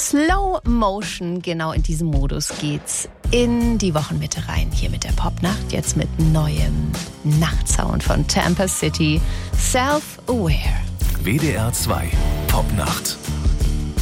Slow Motion, genau in diesem Modus geht's in die Wochenmitte rein. Hier mit der Popnacht, jetzt mit neuem Nachtsound von Tampa City, Self-Aware. WDR 2 Popnacht.